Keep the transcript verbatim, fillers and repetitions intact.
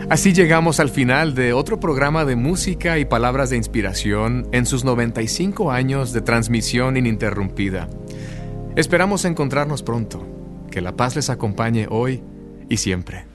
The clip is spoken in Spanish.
Así llegamos al final de otro programa de música y palabras de inspiración en sus noventa y cinco años de transmisión ininterrumpida. Esperamos encontrarnos pronto. Que la paz les acompañe hoy y siempre.